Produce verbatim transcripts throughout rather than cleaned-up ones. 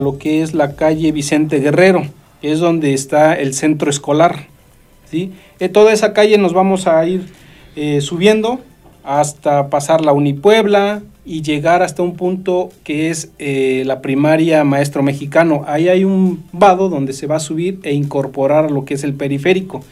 lo que es la calle Vicente Guerrero, que es donde está el centro escolar, ¿sí? En toda esa calle nos vamos a ir eh, subiendo hasta pasar la Unipuebla y llegar hasta un punto que es eh, la primaria Maestro Mexicano. Ahí hay un vado donde se va a subir e incorporar lo que es el periférico.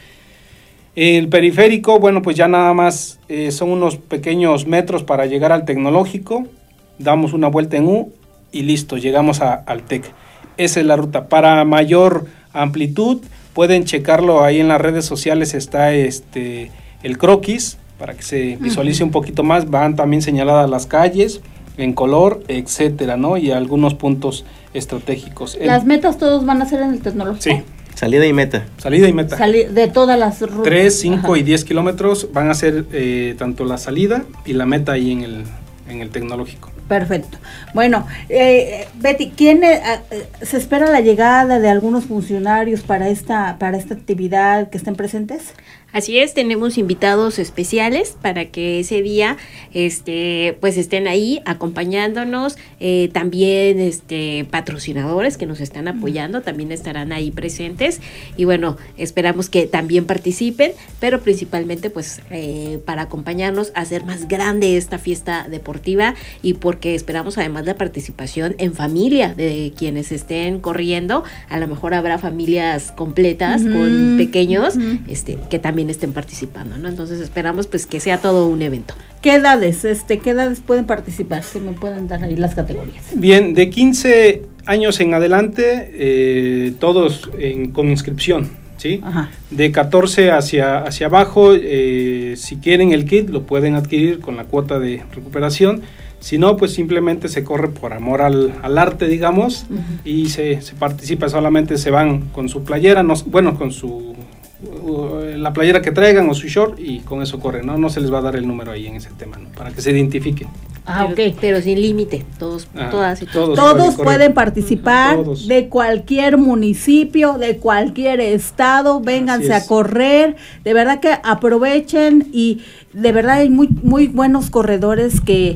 El periférico, bueno, pues ya nada más eh, son unos pequeños metros para llegar al tecnológico, damos una vuelta en U y listo, llegamos a, al TEC. Esa es la ruta. Para mayor amplitud, pueden checarlo ahí en las redes sociales, está este el croquis, para que se visualice un poquito más, van también señaladas las calles en color, etcétera, ¿no? Y algunos puntos estratégicos. ¿Las metas todos van a ser en el tecnológico? Sí. Salida y meta. Salida y meta. Sali- de todas las rutas. tres, cinco y diez kilómetros van a ser eh, tanto la salida y la meta ahí en el, en el tecnológico. Perfecto. Bueno, eh, Betty, ¿quién eh, eh, se espera la llegada de algunos funcionarios para esta para esta actividad que estén presentes? Así es, tenemos invitados especiales para que ese día este pues estén ahí acompañándonos, eh, también este patrocinadores que nos están apoyando también estarán ahí presentes y bueno, esperamos que también participen, pero principalmente pues eh, para acompañarnos a hacer más grande esta fiesta deportiva y porque esperamos además la participación en familia de quienes estén corriendo, a lo mejor habrá familias completas uh-huh. con pequeños uh-huh. este que también estén participando, ¿no? Entonces esperamos pues que sea todo un evento. ¿Qué edades, este, qué edades pueden participar? Que me pueden dar ahí las categorías. Bien, de quince años en adelante, eh, todos en, con inscripción, ¿sí? Ajá. De catorce hacia, hacia abajo, eh, si quieren el kit, lo pueden adquirir con la cuota de recuperación. Si no, pues simplemente se corre por amor al, al arte, digamos, uh-huh. y se, se participa, solamente se van con su playera, no, bueno, con su la playera que traigan o su short y con eso corren, ¿no? No se les va a dar el número ahí en ese tema, ¿no? Para que se identifiquen. Ah, pero, ok. Pero sin límite, todos, ah, todas y todos. Todos, todos pueden participar todos. De cualquier municipio, de cualquier estado, vénganse a correr, de verdad que aprovechen y de verdad hay muy muy buenos corredores que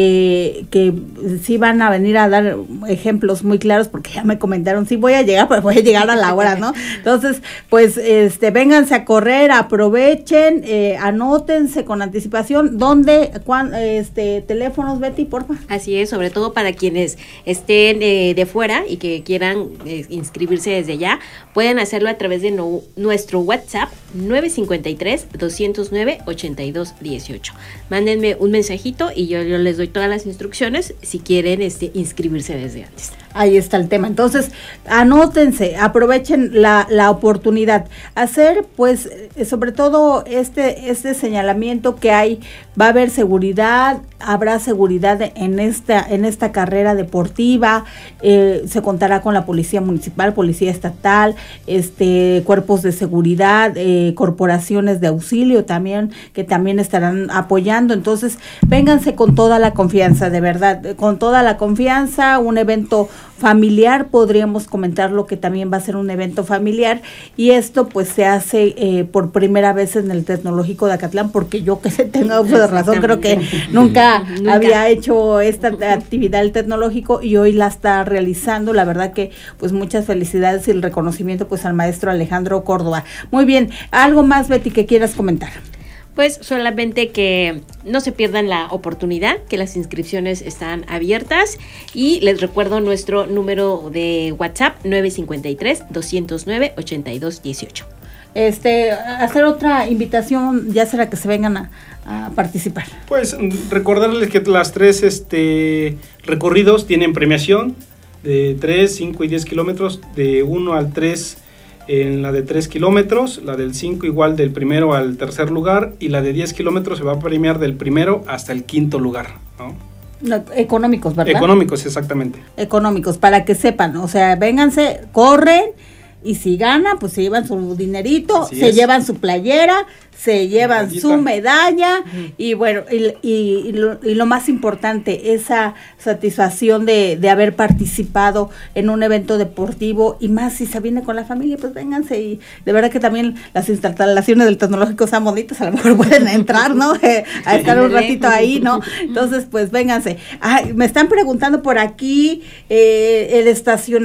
que que sí van a venir a dar ejemplos muy claros porque ya me comentaron, sí voy a llegar, pero voy a llegar a la hora, ¿no? Entonces, pues este vénganse a correr, aprovechen, eh, anótense con anticipación, ¿dónde, cuán, este teléfonos, Betty, porfa? Así es, sobre todo para quienes estén eh, de fuera y que quieran eh, inscribirse desde ya, pueden hacerlo a través de no, nuestro WhatsApp nueve cinco tres, dos cero nueve, ocho dos uno ocho. Mándenme un mensajito y yo, yo les doy todas las instrucciones si quieren este inscribirse desde antes. Ahí está el tema. Entonces, anótense, aprovechen la, la oportunidad. Hacer, pues, sobre todo este, este señalamiento que hay, va a haber seguridad, habrá seguridad en esta, en esta carrera deportiva, eh, se contará con la policía municipal, policía estatal, este, cuerpos de seguridad, eh, corporaciones de auxilio también, que también estarán apoyando. Entonces, vénganse con toda la confianza, de verdad, con toda la confianza, un evento familiar, podríamos comentar lo que también va a ser un evento familiar, y esto pues se hace eh, por primera vez en el Tecnológico de Acatlán, porque yo que se tenga uso de razón, creo que nunca, nunca había hecho esta actividad el Tecnológico y hoy la está realizando. La verdad que pues muchas felicidades y el reconocimiento pues al maestro Alejandro Córdoba. Muy bien, ¿algo más, Betty, que quieras comentar? Pues solamente que no se pierdan la oportunidad, que las inscripciones están abiertas y les recuerdo nuestro número de WhatsApp nueve cinco tres, dos cero nueve, ocho dos uno ocho. Este, hacer otra invitación, ya será que se vengan a, a participar. Pues recordarles que las tres este, recorridos tienen premiación de tres, cinco y diez kilómetros, de uno al tres. En la de tres kilómetros, la del cinco igual del primero al tercer lugar, y la de diez kilómetros se va a premiar del primero hasta el quinto lugar, ¿no? No, económicos, ¿verdad? Económicos, exactamente. Económicos, para que sepan, o sea, vénganse, corren, y si ganan, pues se llevan su dinerito, Así se es. llevan su playera, se llevan su medalla, uh-huh. y bueno, y, y, y, lo, y lo más importante, esa satisfacción de, de haber participado en un evento deportivo, y más si se viene con la familia, pues vénganse, y de verdad que también las instalaciones del Tecnológico sean bonitas, a lo mejor pueden entrar, ¿no? Eh, a estar un ratito ahí, ¿no? Entonces, pues vénganse. Ay, me están preguntando por aquí, eh, el estacionamiento.